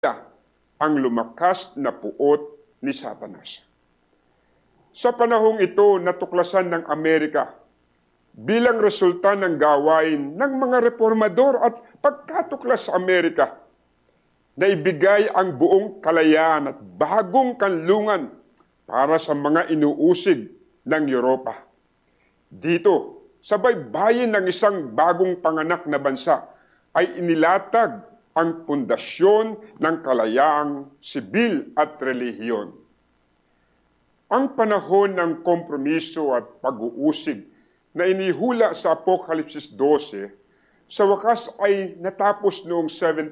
ang lumakas na puot ni Satanas. Sa panahong ito, natuklasan ng Amerika bilang resulta ng gawain ng mga reformador at pagkatuklas sa Amerika na ibigay ang buong kalayaan at bagong kanlungan para sa mga inuusig ng Europa. Dito, sa baybayin ng isang bagong panganak na bansa, ay inilatag ang pundasyon ng kalayaang sibil at relihiyon. Ang panahon ng kompromiso at pag-uusig na inihula sa Apokalipsis 12, sa wakas ay natapos noong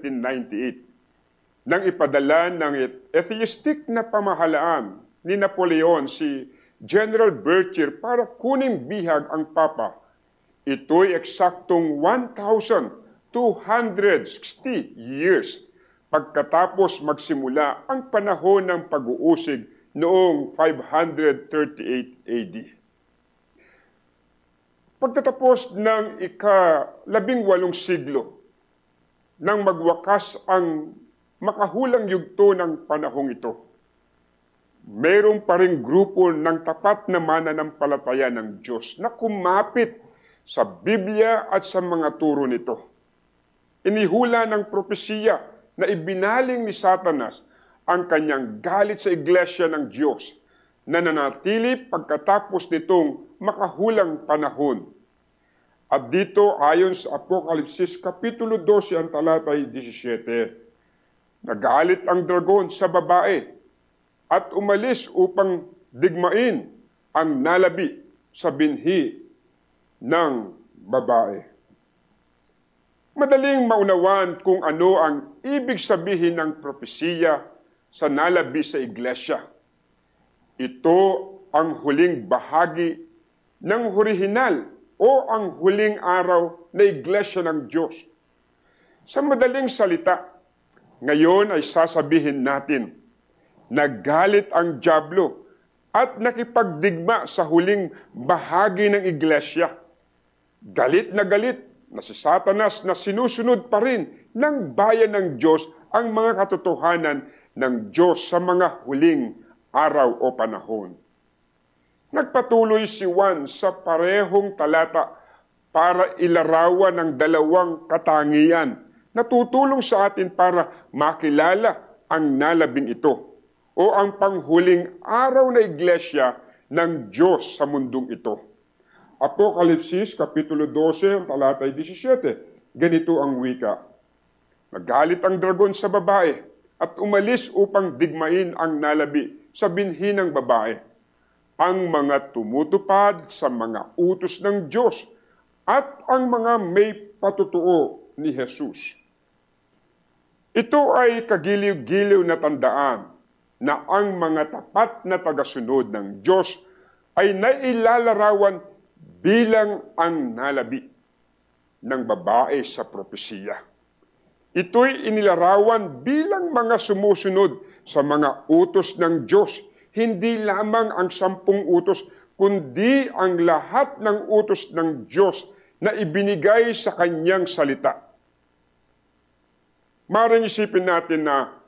1798 nang ipadala ng atheistic na pamahalaan ni Napoleon si General Berthier para kuning bihag ang Papa. Ito'y eksaktong 1,260 years pagkatapos magsimula ang panahon ng pag-uusig noong 538 AD. Pagtatapos ng ika-18 siglo, nang magwakas ang makahulang yugto ng panahong ito, mayroon pa ring grupo ng tapat na mananampalataya ng Diyos na kumapit sa Biblia at sa mga turo nito. Inihula ng propesiya na ibinaling ni Satanas ang kanyang galit sa iglesia ng Diyos na nanatili pagkatapos nitong makahulang panahon. At dito ayon sa Apokalipsis Kapitulo 12 ang talatay 17, nagalit ang dragon sa babae at umalis upang digmain ang nalabi sa binhi ng babae. Madaling maunawan kung ano ang ibig sabihin ng propesiya sa nalabi sa iglesia. Ito ang huling bahagi ng orihinal o ang huling araw na iglesia ng Diyos. Sa madaling salita, ngayon ay sasabihin natin, nagalit ang dyablo at nakipagdigma sa huling bahagi ng iglesia. Galit na si Satanas na sinusunod pa rin ng bayan ng Diyos ang mga katotohanan ng Diyos sa mga huling araw o panahon. Nagpatuloy si Juan sa parehong talata para ilarawan ng dalawang katangian na tutulong sa atin para makilala ang nalabing ito o ang panghuling araw na iglesia ng Diyos sa mundong ito. Apokalipsis Kapitulo 12, talatay 17, ganito ang wika. Nagalit ang dragon sa babae at umalis upang digmain ang nalabi sa binhi ng babae, ang mga tumutupad sa mga utos ng Diyos at ang mga may patutuo ni Jesus. Ito ay kagiliw-giliw na tandaan na ang mga tapat na tagasunod ng Diyos ay nailalarawan bilang ang nalabi ng babae sa propesiya. Ito'y inilarawan bilang mga sumusunod sa mga utos ng Diyos, hindi lamang ang 10 utos, kundi ang lahat ng utos ng Diyos na ibinigay sa kanyang salita. Maaaring isipin natin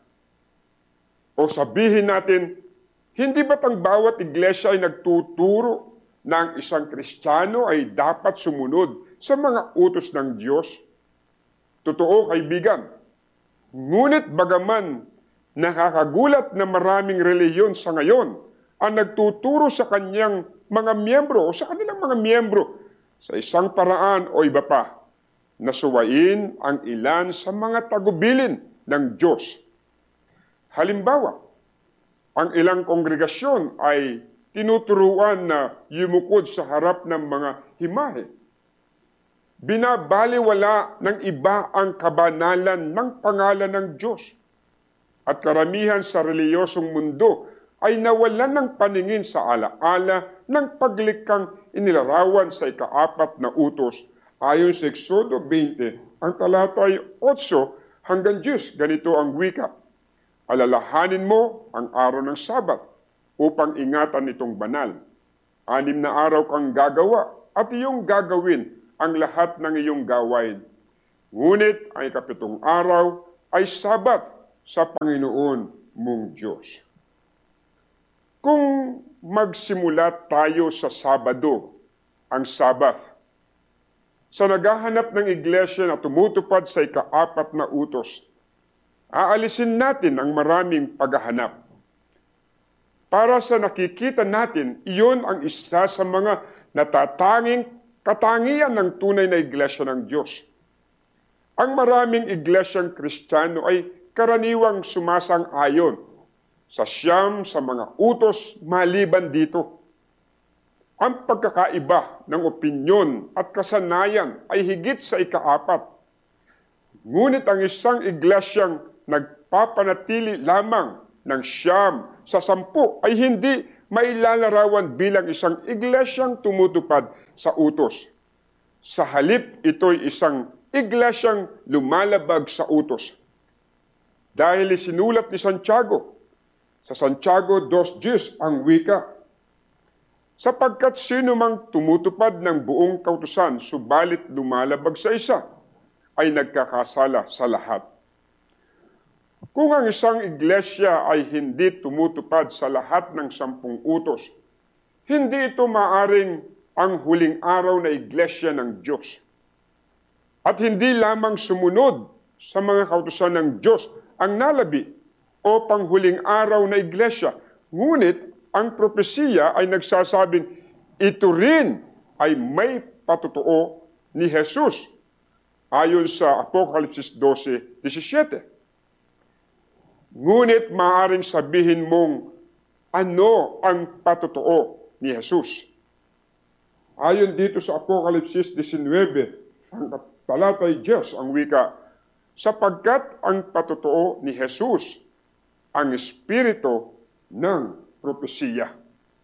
o sabihin natin, hindi ba't ang bawat iglesia ay nagtuturo na ang isang Kristiyano ay dapat sumunod sa mga utos ng Diyos? Totoo, kaibigan. Ngunit bagaman nakakagulat na maraming relihiyon sa ngayon ang nagtuturo sa kanyang mga miyembro o sa kanilang mga miyembro sa isang paraan o iba pa, nasuwain ang ilan sa mga tagubilin ng Diyos. Halimbawa, ang ilang kongregasyon ay tinuturuan na yumukod sa harap ng mga himahe. Binabaliwala ng iba ang kabanalan ng pangalan ng Diyos. At karamihan sa reliyosong mundo ay nawalan ng paningin sa alaala ng paglikhang inilarawan sa ika-4 na utos. Ayon sa Exodo 20, ang talatay 8 hanggang 10, ganito ang wika. Alalahanin mo ang araw ng Sabat upang ingatan itong banal. 6 na araw kang gagawa at iyong gagawin ang lahat ng iyong gawain. Ngunit ang ika-7 araw ay Sabat sa Panginoon mong Diyos. Kung magsimula tayo sa Sabado, ang Sabbath, sa naghahanap ng iglesia na tumutupad sa ika-4 na utos, aalisin natin ang maraming paghahanap. Para sa nakikita natin, iyon ang isa sa mga natatanging katangian ng tunay na iglesia ng Diyos. Ang maraming iglesyang Kristiyano ay karaniwang sumasang-ayon sa siyam sa mga utos maliban dito. Ang pagkakaiba ng opinyon at kasanayan ay higit sa ika-4. Ngunit ang isang iglesyang nagpapanatili lamang ng siyam sa 10 ay hindi mailalarawan bilang isang iglesyang tumutupad sa utos. Sa halip, ito'y isang iglesyang lumalabag sa utos. Dahil isinulat ni Santiago, sa Santiago 2:10 ang wika, sapagkat sino mang tumutupad ng buong kautusan, subalit lumalabag sa isa, ay nagkakasala sa lahat. Kung ang isang iglesia ay hindi tumutupad sa lahat ng 10 utos, hindi ito maaring ang huling araw na iglesia ng Diyos. At hindi lamang sumunod sa mga kautusan ng Diyos ang nalabi o panghuling araw na iglesia, ngunit ang propesiya ay nagsasabing ito rin ay may patotoo ni Jesus ayon sa Apokalipsis 12:17. Ngunit maaaring sabihin mong ano ang patotoo ni Jesus. Ayon dito sa Apokalipsis 19, ang talatay 10 ang wika, sapagkat ang patotoo ni Jesus ang espiritu ng propesiya.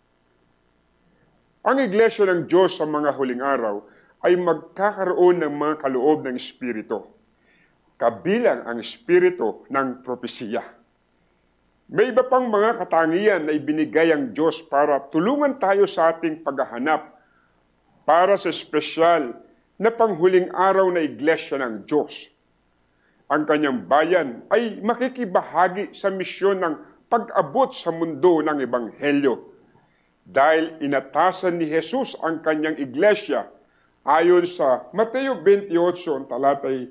Ang iglesia ng Diyos sa mga huling araw ay magkakaroon ng mga kaloob ng espiritu, kabilang ang espiritu ng propesiya. May iba pang mga katangian na ibinigay ang Diyos para tulungan tayo sa ating paghahanap para sa espesyal na panghuling araw na iglesia ng Diyos. Ang kanyang bayan ay makikibahagi sa misyon ng pag-abot sa mundo ng Ebanghelyo dahil inatasan ni Jesus ang kanyang iglesia ayon sa Mateo 28, talatay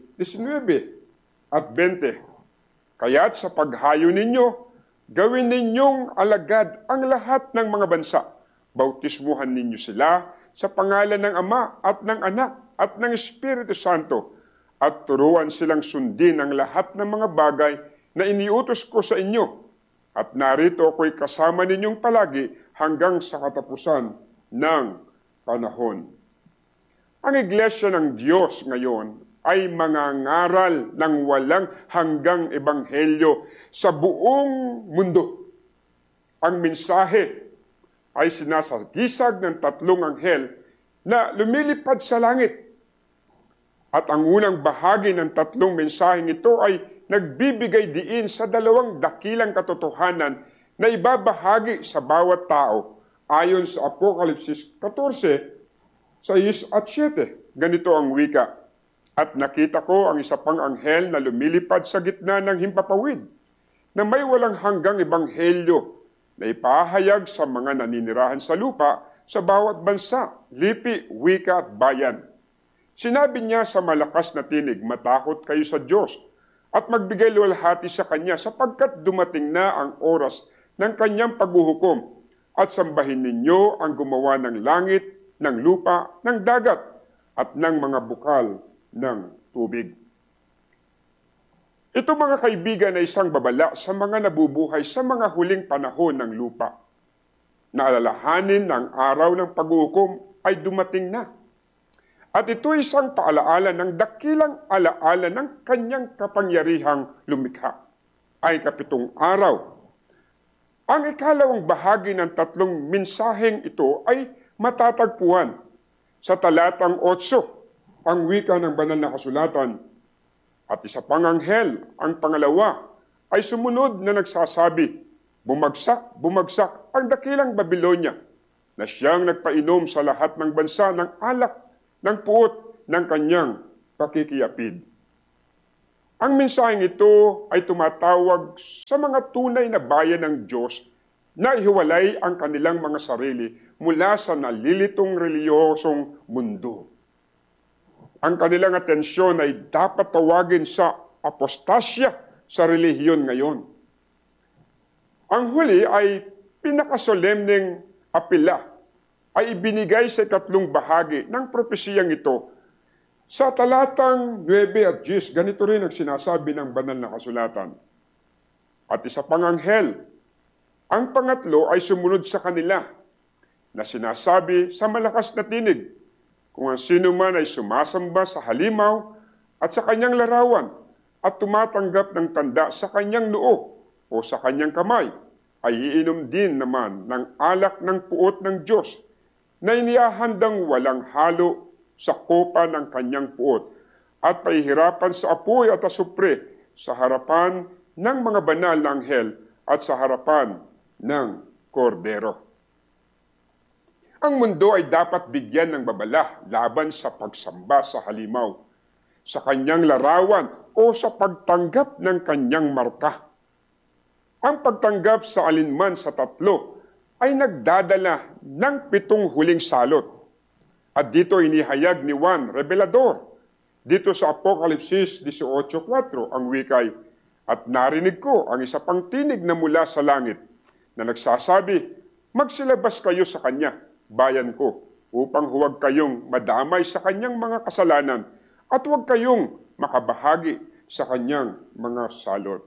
19 at 20. Kaya't sa paghayo ninyo, gawin ninyong alagad ang lahat ng mga bansa. Bautismuhan ninyo sila sa pangalan ng Ama at ng Anak at ng Espiritu Santo at turuan silang sundin ang lahat ng mga bagay na iniutos ko sa inyo. At narito ako'y kasama ninyong palagi hanggang sa katapusan ng panahon. Ang iglesia ng Diyos ngayon ay mangangaral ng walang hanggang ebanghelyo sa buong mundo. Ang mensahe ay sinasagisag ng 3 anghel na lumilipad sa langit. At ang unang bahagi ng 3 mensaheng ito ay nagbibigay diin sa 2 dakilang katotohanan na ibabahagi sa bawat tao ayon sa Apokalipsis 14, 6 at 7. Ganito ang wika. At nakita ko ang isa pang anghel na lumilipad sa gitna ng himpapawid na may walang hanggang ebanghelyo na ipahayag sa mga naninirahan sa lupa sa bawat bansa, lipi, wika at bayan. Sinabi niya sa malakas na tinig, matakot kayo sa Diyos at magbigay luwalhati sa Kanya sapagkat dumating na ang oras ng Kanyang paghuhukom at sambahin ninyo ang gumawa ng langit, ng lupa, ng dagat at ng mga bukal ng tubig. Ito mga kaibigan ay isang babala sa mga nabubuhay sa mga huling panahon ng lupa. Naalalahanin ng araw ng paghuhukom ay dumating na. At ito ay isang paalaala ng dakilang alaala ng kanyang kapangyarihang lumikha. Ay 7 araw. Ang ikalawang bahagi ng 3 mensaheng ito ay matatagpuan sa talatang 8, ang wika ng banal na kasulatan. At isa pang anghel, ang pangalawa, ay sumunod na nagsasabi, bumagsak, bumagsak ang dakilang Babilonia, na siyang nagpainom sa lahat ng bansa ng alak ng puot ng kanyang pakikiyapid. Ang mensaheng ito ay tumatawag sa mga tunay na bayan ng Diyos na ihiwalay ang kanilang mga sarili mula sa nalilitong reliyosong mundo. Ang kanilang atensyon ay dapat tawagin sa apostasya sa relihiyon ngayon. Ang huli ay pinakasolemneng apela ay ibinigay sa ikatlong bahagi ng propesiyang ito. Sa talatang 9 at 10, ganito rin ang sinasabi ng banal na kasulatan. At isa pang anghel, ang pangatlo ay sumunod sa kanila, na sinasabi sa malakas na tinig, kung ang sino man ay sumasamba sa halimaw at sa kanyang larawan at tumatanggap ng tanda sa kanyang noo o sa kanyang kamay, ay iinom din naman ng alak ng puot ng Diyos na inihahandang walang halo sa kopa ng kanyang puot at pahihirapan sa apoy at asupre sa harapan ng mga banal na anghel at sa harapan ng kordero. Ang mundo ay dapat bigyan ng babala laban sa pagsamba sa halimaw, sa kanyang larawan o sa pagtanggap ng kanyang marka. Ang pagtanggap sa alinman sa tatlo ay nagdadala ng 7 huling salot. At dito inihayag ni Juan Revelador, dito sa Apokalipsis 18:4 ang wikay, at narinig ko ang isa pang tinig na mula sa langit na nagsasabi, magsilabas kayo sa kanya, bayan ko, upang huwag kayong madamay sa kanyang mga kasalanan at huwag kayong makabahagi sa kanyang mga salot.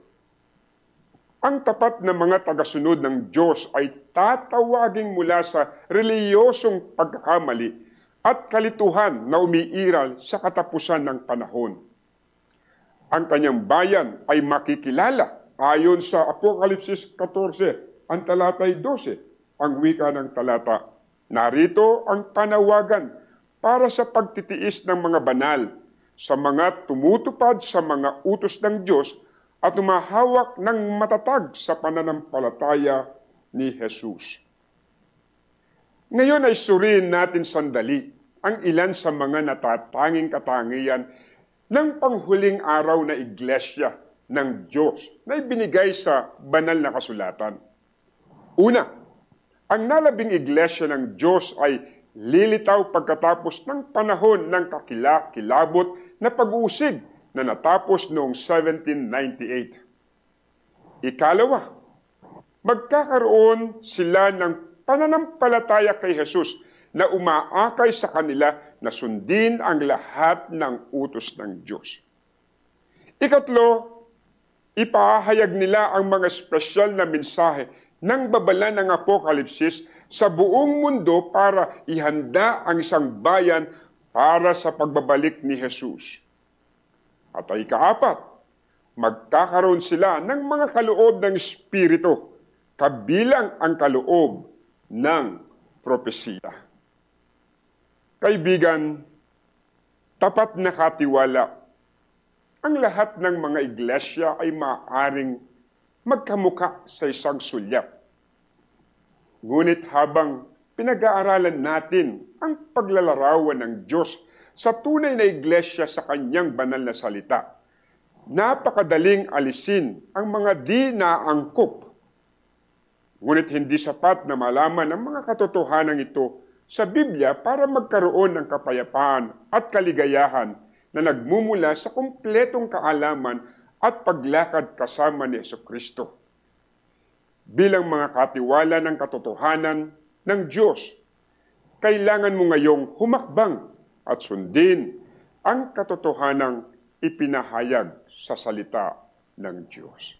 Ang tapat na mga tagasunod ng Diyos ay tatawaging mula sa reliyosong pagkakamali at kalituhan na umiiral sa katapusan ng panahon. Ang kanyang bayan ay makikilala ayon sa Apokalipsis 14, ang talatay 12, ang wika ng talata. Narito ang panawagan para sa pagtitiis ng mga banal, sa mga tumutupad sa mga utos ng Diyos at umahawak ng matatag sa pananampalataya ni Jesus. Ngayon ay suriin natin sandali ang ilan sa mga natatanging katangian ng panghuling araw na iglesia ng Diyos na ibinigay sa banal na kasulatan. Una, ang nalabing iglesia ng Diyos ay lilitaw pagkatapos ng panahon ng kakilabot na pag-uusig na natapos noong 1798. Ikalawa, magkakaroon sila ng pananampalataya kay Jesus na umaakay sa kanila na sundin ang lahat ng utos ng Diyos. Ikatlo, ipahayag nila ang mga espesyal na mensahe ng babala ng Apokalipsis sa buong mundo para ihanda ang isang bayan para sa pagbabalik ni Jesus. At ay ikaapat, magkakaroon sila ng mga kaloob ng Espiritu, kabilang ang kaloob ng propesiya. Kaibigan, tapat na katiwala, ang lahat ng mga iglesia ay maaaring magkamuka sa isang sulyap. Ngunit habang pinag-aaralan natin ang paglalarawan ng Diyos sa tunay na iglesia sa kanyang banal na salita, napakadaling alisin ang mga di naangkop. Ngunit hindi sapat na malaman ang mga katotohanan ito sa Biblia para magkaroon ng kapayapaan at kaligayahan na nagmumula sa kumpletong kaalaman at paglakad kasama ni Jesucristo. Bilang mga katiwala ng katotohanan ng Diyos, kailangan mo ngayong humakbang at sundin ang katotohanang ipinahayag sa salita ng Diyos.